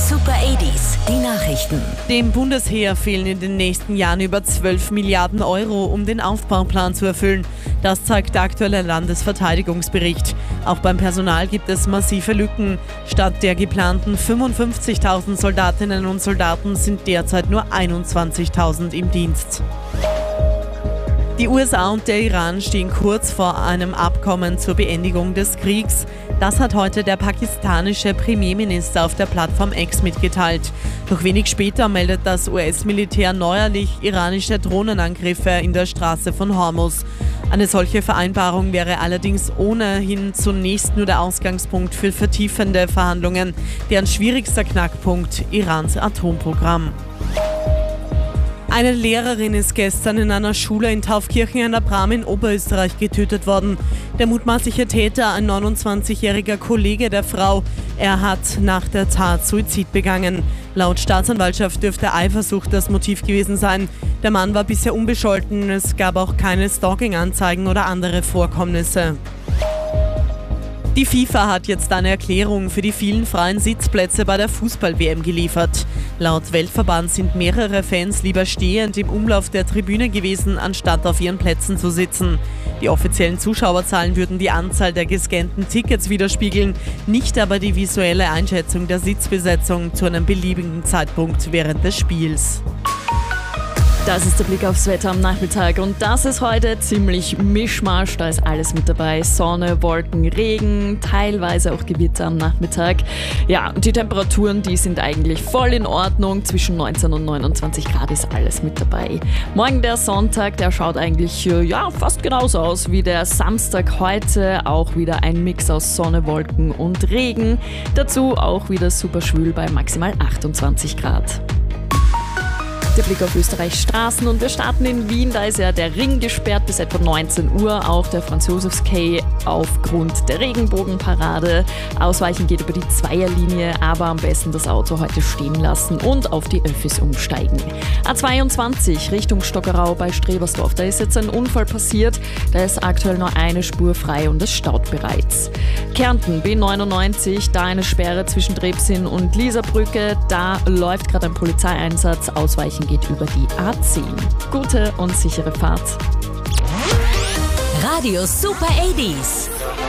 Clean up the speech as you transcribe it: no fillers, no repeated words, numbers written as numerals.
Super 80s, die Nachrichten. Dem Bundesheer fehlen in den nächsten Jahren über 12 Milliarden Euro, um den Aufbauplan zu erfüllen. Das zeigt der aktuelle Landesverteidigungsbericht. Auch beim Personal gibt es massive Lücken. Statt der geplanten 55.000 Soldatinnen und Soldaten sind derzeit nur 21.000 im Dienst. Die USA und der Iran stehen kurz vor einem Abkommen zur Beendigung des Kriegs. Das hat heute der pakistanische Premierminister auf der Plattform X mitgeteilt. Doch wenig später meldet das US-Militär neuerlich iranische Drohnenangriffe in der Straße von Hormuz. Eine solche Vereinbarung wäre allerdings ohnehin zunächst nur der Ausgangspunkt für vertiefende Verhandlungen. Deren schwierigster Knackpunkt Irans Atomprogramm. Eine Lehrerin ist gestern in einer Schule in Taufkirchen an der Bram in Oberösterreich getötet worden. Der mutmaßliche Täter, ein 29-jähriger Kollege der Frau. Er hat nach der Tat Suizid begangen. Laut Staatsanwaltschaft dürfte Eifersucht das Motiv gewesen sein. Der Mann war bisher unbescholten. Es gab auch keine Stalking-Anzeigen oder andere Vorkommnisse. Die FIFA hat jetzt eine Erklärung für die vielen freien Sitzplätze bei der Fußball-WM geliefert. Laut Weltverband sind mehrere Fans lieber stehend im Umlauf der Tribüne gewesen, anstatt auf ihren Plätzen zu sitzen. Die offiziellen Zuschauerzahlen würden die Anzahl der gescannten Tickets widerspiegeln, nicht aber die visuelle Einschätzung der Sitzbesetzung zu einem beliebigen Zeitpunkt während des Spiels. Das ist der Blick aufs Wetter am Nachmittag und das ist heute ziemlich Mischmasch, da ist alles mit dabei. Sonne, Wolken, Regen, teilweise auch Gewitter am Nachmittag. Ja, und die Temperaturen, die sind eigentlich voll in Ordnung. Zwischen 19 und 29 Grad ist alles mit dabei. Morgen der Sonntag, der schaut eigentlich fast genauso aus wie der Samstag heute. Auch wieder ein Mix aus Sonne, Wolken und Regen. Dazu auch wieder super schwül bei maximal 28 Grad. Der Blick auf Österreichs Straßen und wir starten in Wien, da ist ja der Ring gesperrt bis etwa 19 Uhr, auch der Franz-Josefs-Quai aufgrund der Regenbogenparade. Ausweichen geht über die Zweierlinie, aber am besten das Auto heute stehen lassen und auf die Öffis umsteigen. A22 Richtung Stockerau bei Strebersdorf, da ist jetzt ein Unfall passiert, da ist aktuell nur eine Spur frei und es staut bereits. Kärnten B99, da eine Sperre zwischen Trebsinn und Lieserbrücke, da läuft gerade ein Polizeieinsatz, Ausweichen geht über die A10. Gute und sichere Fahrt. Radio Super 80s.